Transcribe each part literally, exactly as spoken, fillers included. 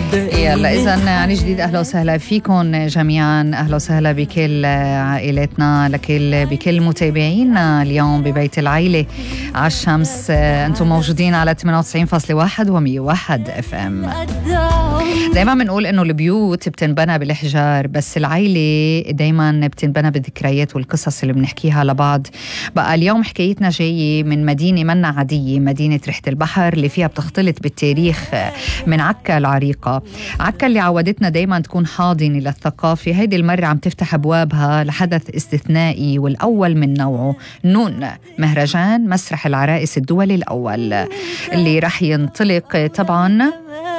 يلا إذن عن جديد أهلا وسهلا فيكم جميعا، أهلا وسهلا بكل عائلتنا، لكل بكل متابعينا اليوم ببيت العيلة على الشمس. أنتم موجودين على ثمانية وتسعين فاصلة واحد ومية وواحد اف ام. دايما بنقول إنه البيوت بتنبنى بالحجار، بس العيلة دايما بتنبنى بالذكريات والقصص اللي بنحكيها لبعض. بقى اليوم حكايتنا جاية من مدينة منا عادية، مدينة ريحة البحر اللي فيها بتختلط بالتاريخ من عكا العريقة. عكا اللي عودتنا دايما تكون حاضنة للثقافة، هيدي المرة عم تفتح أبوابها لحدث استثنائي والأول من نوعه، نون، مهرجان مسرح العرائس الدولي الأول اللي رح ينطلق طبعا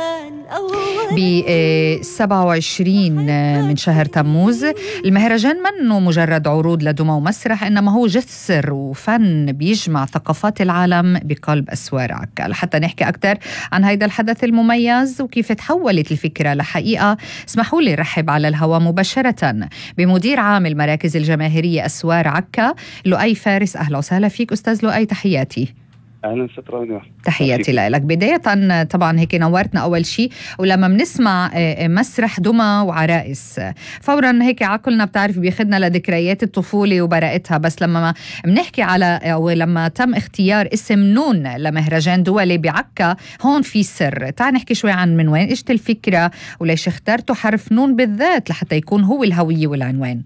ب سبعة وعشرين من شهر تموز. المهرجان منه مجرد عروض لدمى ومسرح، إنما هو جسر وفن بيجمع ثقافات العالم بقلب أسوار عكا. لحتى نحكي أكثر عن هيدا الحدث المميز وكيف تحولت الفكرة لحقيقة، اسمحوا لي رحب على الهواء مباشرة بمدير عام المراكز الجماهيرية أسوار عكا، لؤي فارس. أهلا وسهلا فيك أستاذ لؤي، تحياتي. أهلا سترانيا، تحياتي لك. بداية طبعا هيك نورتنا أول شيء، ولما بنسمع مسرح دمى وعرائس فورا هيك عقلنا بتعرف بياخدنا لذكريات الطفولة وبراءتها، بس لما بنحكي على أو لما تم اختيار اسم نون لمهرجان دولي بعكا، هون في سر. تعال نحكي شوي عن من وين اجت الفكرة وليش اخترتوا حرف نون بالذات لحتى يكون هو الهوية والعنوان.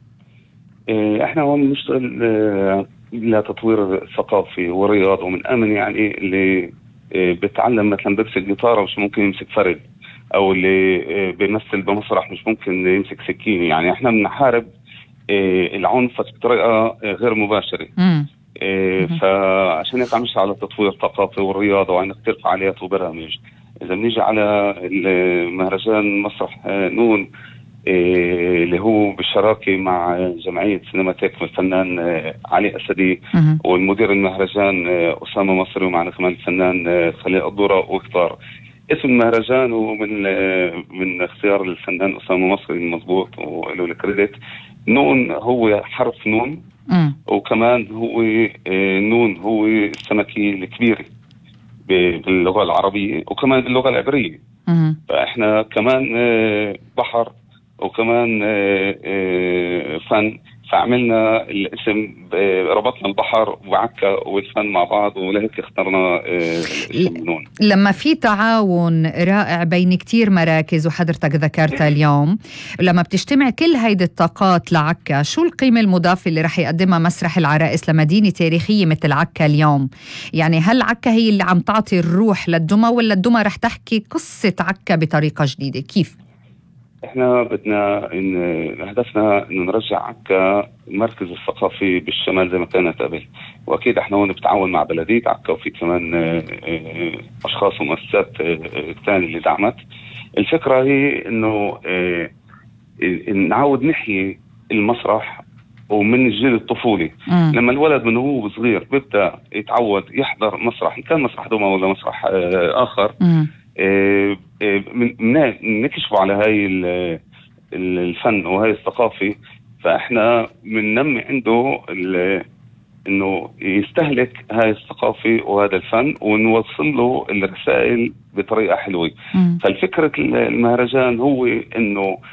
احنا هون بنشتغل لتطوير الثقافي والرياضة، ومن أمن يعني اللي بتعلم مثلا بيمسك جيتارة مش ممكن يمسك فرد، أو اللي بيمثل بمسرح مش ممكن يمسك سكين. يعني احنا بنحارب العنف بطريقة غير مباشرة. فعشان هيك عم نشتغل على التطوير الثقافي والرياضة وعن كتير فعاليات وبرامج. إذا بنيجي على المهرجان مسرح نون اللي هو بالشراكة مع جمعية سينماتيك الفنان علي أسدي والمدير المهرجان أسامة مصري، ومعنا كمان الفنان خليل الدورة واختار اسم المهرجان ومن من اختيار الفنان أسامة مصري المضبوط وله الكريدت. نون هو حرف نون، وكمان هو نون هو السمكة الكبيرة باللغة العربية وكمان باللغة العبرية. فإحنا كمان بحر وكمان فن، فعملنا الاسم، ربطنا البحر وعكا والفن مع بعض، ولهيك اخترنا الاسم نون. لما في تعاون رائع بين كتير مراكز وحضرتك ذكرتها اليوم، لما بتجتمع كل هيدي الطاقات لعكا، شو القيمة المضافة اللي رح يقدمها مسرح العرائس لمدينة تاريخية مثل عكا اليوم؟ يعني هل عكا هي اللي عم تعطي الروح للدمى، ولا الدمى رح تحكي قصة عكا بطريقة جديدة؟ كيف؟ احنا بدنا ان هدفنا انه نرجع عكا المركز الثقافي بالشمال زي ما كانت قبل، واكيد احنا هون بتعاون مع بلديه عكا وفي كمان اشخاص ومؤسسات ثانيه اللي دعمت. الفكره هي انه نعود نحيي المسرح ومن الجيل الطفولي. مم. لما الولد من هو صغير بيبدا يتعود يحضر مسرح، ان كان مسرح دمى ولا مسرح اخر، مم. نكشفوا على هاي الفن وهاي الثقافة. فإحنا بننمي عنده إنه يستهلك هاي الثقافة وهذا الفن ونوصل له الرسائل بطريقة حلوة. فالفكرة المهرجان هو إنه